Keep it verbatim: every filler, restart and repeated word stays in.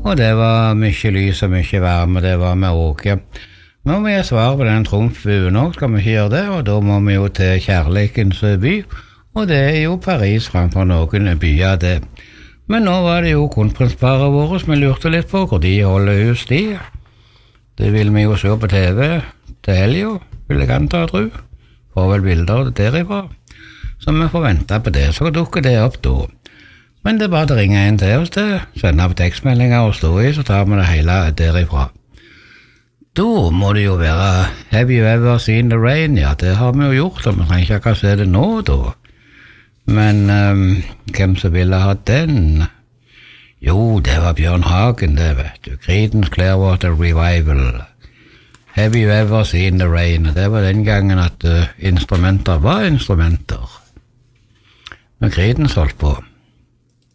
og det var mye lys og mye varme, det var med åke. Nå må jeg svare på den trumfbuen også, skal vi ikke gjøre det, og da må vi jo til kjærlighetens by, og det er jo Paris fremfor noen byer det. Men nå var det jo kronprinsparet våre som vi lurte litt på hvor de holder hus de. Det vil vi jo se på T V til helga, vil jeg anta og tro. Får vel bilder derifra. Så vi får vente på det, så dukker det opp da. Men det er bare å ringe en til oss det, sende opp tekstmeldinger og stå i, så tar vi det hele derifra. Da må det jo være Have you ever seen the rain? Ja, det har vi jo gjort, og vi trenger ikke se det nå da. Men um, hvem som ville ha den? Jo, det var Bjørn Hagen, det vet du. Creedence Clearwater Revival. Have you ever seen the rain? Det var den gangen at uh, instrumenter var instrumenter. Men Creedence holdt på.